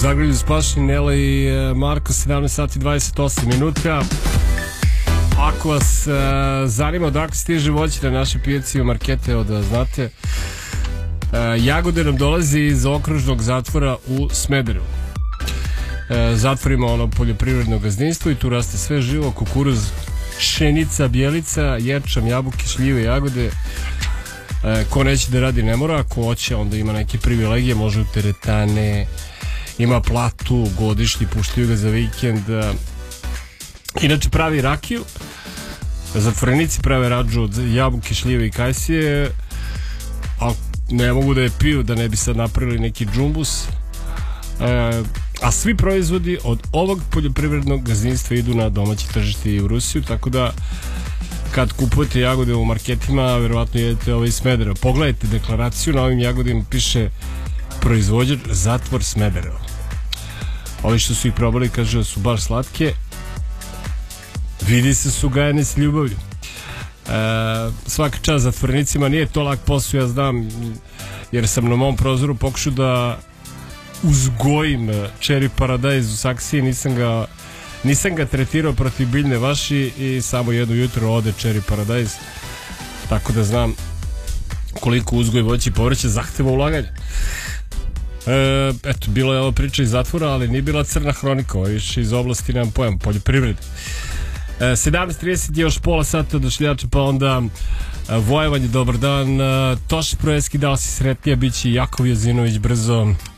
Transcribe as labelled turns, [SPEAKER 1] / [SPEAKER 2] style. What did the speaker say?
[SPEAKER 1] Zagrlju spašeni Nela i Marko, 17 sati 28 minuta. Ako vas zanima odakle stiže voće na naše pijaci i markete, da znate, jagode nam dolazi iz okružnog zatvora u Smederevu. Zatvor ima ono poljoprivredno gazdinstvo i tu raste sve živo: kukuruz, pšenica, bjelica, ječam, jabuke, šljive, jagode. Ko neće da radi ne mora, ko hoće onda ima neke privilegije, može u teretane, ima platu godišnji, puštaju ga za vikend. Inače pravi rakiju, zatvorenici prave rađu od jabuke, šljive i kajsije, a ne mogu da je piju da ne bi sad napravili neki džumbus. A svi proizvodi od ovog poljoprivrednog gazdinstva idu na domaće tržište i u Rusiju, tako da kad kupujete jagode u marketima, verovatno jedete ovaj Smederevo. Pogledajte deklaraciju, na ovim jagodima piše proizvođač Zatvor Smederevo. Ovi što su ih probali kaže da su baš slatke, vidi se su gajene s ljubavlju. Svaka čast zatvorenicima, nije to lak posao, ja znam, jer sam na mom prozoru pokušao da uzgojim Cherry Paradise u Saksiji, nisam ga tretirao protiv biljne vaši i samo jedno jutro ode Cherry Paradise, tako da znam koliko uzgoj voća i povrća zahteva ulaganja. Eto, bilo je ovo priča iz zatvora, ali nije bila crna hronika, ovo je više iz oblasti, nemam pojam, poljoprivrede. 17:30 je još pola sata do šljača, pa onda Vojevanje, dobar dan. Toš Projeski, da li si sretnija, bit će Jakov Jozinović brzo.